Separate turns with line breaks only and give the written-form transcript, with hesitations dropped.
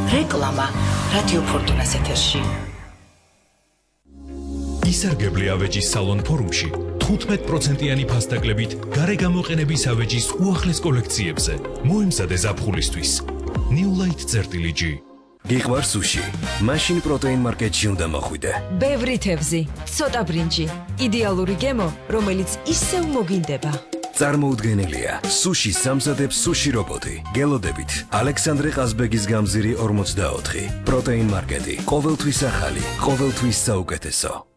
რეკლამა რადიო ფორტუნას ეთერში.
ისარგებლე ავეჯის სალონ ფორუმში 15%-იანი ფასდაკლებით გარე გამოყენების ავეჯის უახლეს კოლექციებზე. მოემზადე ზაფხულისთვის. New Light წერტილი-G.
გიყვარ სუში. მაშინ პროტეინ მარკეტში უნდა მოხვიდე.
ბევრი თევზი, ცოტა ბრინჯი. იდეალური გემო, რომელიც ისევ მოგინდება.
წარმოუდგენელია. სუში სამზადებს სუში რობოტი. გელოდებით ალექსანდრე ყაზბეგის გამზირი 44. პროტეინ მარკეტი. ყოველთვის ახალი, ყოველთვის საუკეთესო.